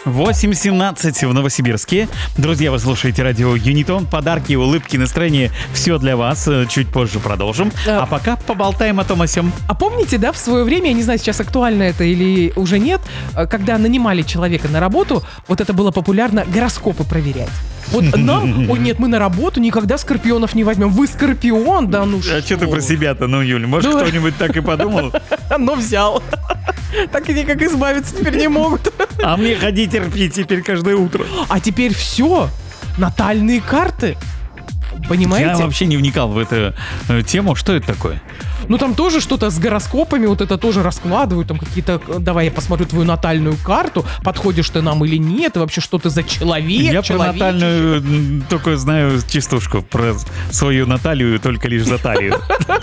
8:17 в Новосибирске. Друзья, вы слушаете радио Юнитон. Подарки, улыбки, настроение. Все для вас. Чуть позже продолжим. А пока поболтаем о том о сём. А помните, да, в свое время, я не знаю, сейчас актуально это или уже нет, когда нанимали человека на работу, вот это было популярно гороскопы проверять. Вот нам, нет, мы на работу никогда скорпионов не возьмем. Вы скорпион? Да ну что? А что ты про себя-то, Юль? Может, кто-нибудь так и подумал? Но взял. Так и никак избавиться теперь не могут. А мне ходить терпеть теперь каждое утро. А теперь все. Натальные карты. Понимаете? Я вообще не вникал в эту тему. Что это такое? Ну там тоже что-то с гороскопами, вот это тоже раскладывают, там какие-то, давай я посмотрю твою натальную карту, подходишь ты нам или нет, и вообще что ты за человек. Я про натальную только знаю частушку, про свою Наталью только лишь за талию.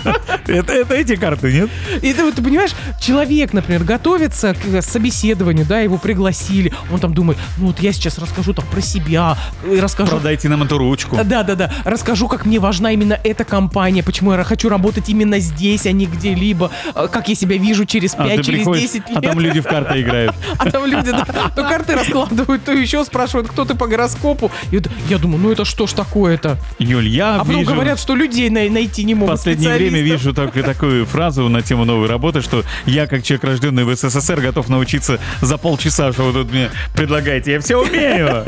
Это эти карты, нет? И ты понимаешь, человек, например, готовится к собеседованию, да, его пригласили, он там думает, ну вот я сейчас расскажу там про себя, расскажу... Продайте нам эту ручку. Да, расскажу, как мне важна именно эта компания, почему я хочу работать именно здесь, а не где-либо, как я себя вижу через 5, через 10 лет. А там люди в карты играют. А там люди, да, то карты раскладывают, то еще спрашивают, кто ты по гороскопу. И я думаю, ну это что ж такое-то? Юль, я вижу... А потом говорят, что людей найти не могут. В последнее время вижу такую фразу на тему новой работы, что я, как человек, рожденный в СССР, готов научиться за полчаса, что вы тут мне предлагаете. Я все умею.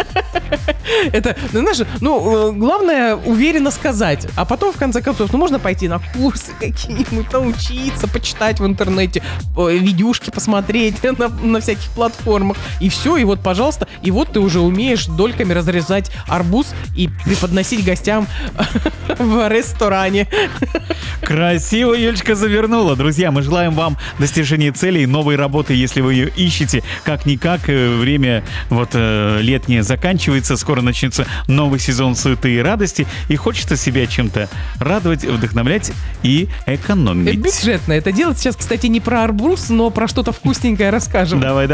Это, знаешь, главное уверенно сказать. А потом, в конце концов, можно пойти на курсы какие-нибудь, научиться, почитать в интернете, видюшки посмотреть на всяких платформах. И все, и вот, пожалуйста, и вот ты уже умеешь дольками разрезать арбуз и преподносить гостям в ресторане. Красиво Юлечка завернула. Друзья, мы желаем вам достижения целей, новой работы, если вы ее ищете. Как-никак, время летнее заканчивается, скоро начнется новый сезон суеты и радости, и хочется себя чем-то радовать, вдохновлять и экономить. Бюджетно это делать. Сейчас, кстати, не про арбуз, но про что-то вкусненькое расскажем. Давай,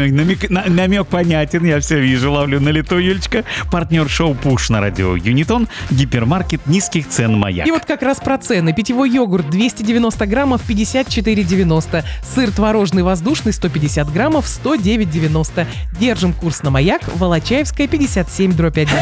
намек понятен, я все вижу, ловлю на лету, Юлечка. Партнер шоу «Пуш» на радио Юнитон, гипермаркет низких цен «Маяк». И вот как раз про цены. Питьевой йогурт 290 граммов 54,90. Сыр творожный воздушный 150 граммов 109,90. Держим курс на «Маяк», Волочаевская, 57/1.